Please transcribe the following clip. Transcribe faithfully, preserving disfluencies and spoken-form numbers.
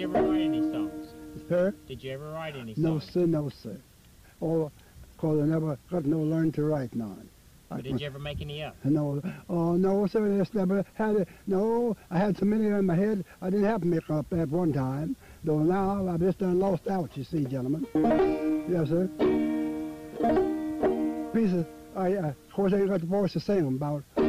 you ever write any songs? Sir? Did you ever write any songs? No, sir, no, sir. Oh, because I never got no learn to write none. But did you ever make any up? No, oh, no, sir, I just never had it. No, I had so many in my head, I didn't have to make up at one time. Though now I've just done lost out, you see, gentlemen. Yes, sir. Pieces, I, uh, of course, I ain't got the voice to sing them about.